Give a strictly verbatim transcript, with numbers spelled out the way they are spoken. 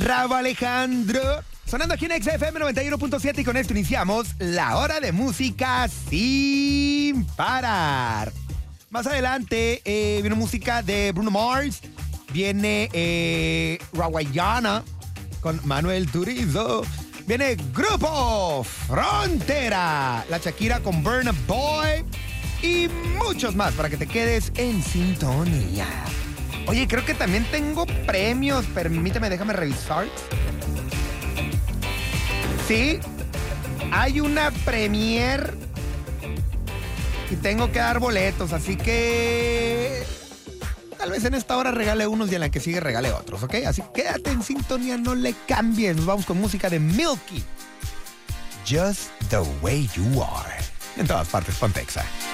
Rauw Alejandro. Sonando aquí en X F M noventa y uno punto siete y con esto iniciamos la hora de música sin parar. Más adelante eh, viene música de Bruno Mars, viene eh, Rawayana con Manuel Turizo, viene Grupo Frontera, la Shakira con Burna Boy y muchos más para que te quedes en sintonía. Oye, creo que también tengo premios, permíteme, déjame revisar. Sí, hay una premier y tengo que dar boletos, así que tal vez en esta hora regale unos y en la que sigue regale otros, ¿ok? Así que quédate en sintonía, no le cambies. Nos vamos con música de Milky. Just the way you are. En todas partes, Pontexa.